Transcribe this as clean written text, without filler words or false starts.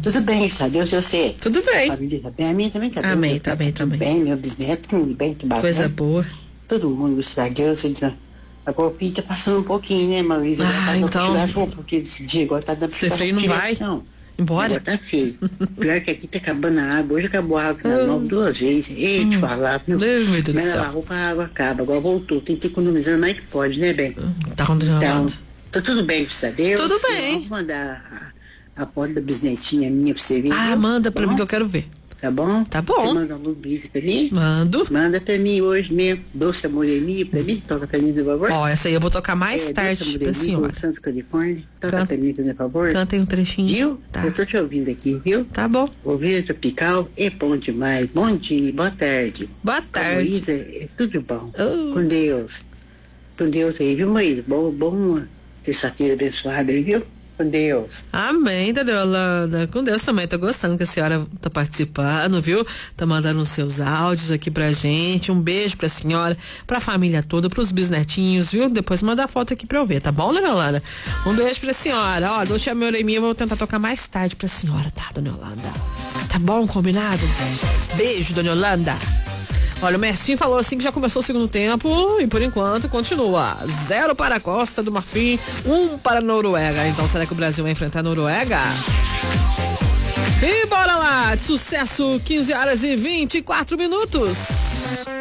Tudo bem, sabe? Eu sei. Tudo bem. A família tá bem, a minha também tá bem. Amém, tá bem, tá tudo bem. Meu bisneto, tudo bem, tudo bacana. Coisa boa. Todo mundo, graças a Deus. A golpinha tá passando um pouquinho, né, Maurício? Então. Um pouquinho desse dia, agora tá dando Você freio não vai? Não. Embora? Agora tá feio. Pior que aqui tá acabando a água. Hoje acabou a água na nova 2 vezes. Ei, te falar, viu? Meu Deus do céu. A roupa, a água acaba. Agora voltou. Tem que economizar mais que pode, né, bem? Tá acontecendo. Então, tá tudo bem, graças a Deus. Tudo bem. Vamos mandar a foto da bisnetinha minha pra você ver. Ah, viu? manda Tá pra bom? mim que eu quero ver. Tá bom? Tá bom. Você manda um lubrice pra mim? Mando. Manda pra mim hoje mesmo. Doce Amoremia pra mim. Toca pra mim, por favor. Ó, essa aí eu vou tocar mais tarde pra senhora. Santa Califórnia. Toca Canta. pra mim, por favor. Cantem um trechinho. Viu? Tá. Eu tô te ouvindo aqui, viu? Tá bom. Ouvir tropical é bom demais. Bom dia, boa tarde. Boa tarde. Luísa, é tudo bom. Oh. Com Deus. Com Deus aí, viu, Maísa? Bom terça-feira abençoada aí, viu? Com Deus. Amém, dona Yolanda. Com Deus também. Tô gostando que a senhora tá participando, viu? Tá mandando os seus áudios aqui pra gente. Um beijo pra senhora, pra família toda, pros bisnetinhos, viu? Depois manda a foto aqui pra eu ver, tá bom, dona Yolanda? Um beijo pra senhora. Ó, Doce Amoremia, eu vou tentar tocar mais tarde pra senhora, tá, dona Yolanda? Tá bom, combinado? Beijo, dona Yolanda. Olha, o Mercinho falou assim que já começou o segundo tempo e por enquanto continua. 0 para a Costa do Marfim, 1 para a Noruega. Então será que o Brasil vai enfrentar a Noruega? E bora lá, de sucesso, 15 horas e 24 minutos.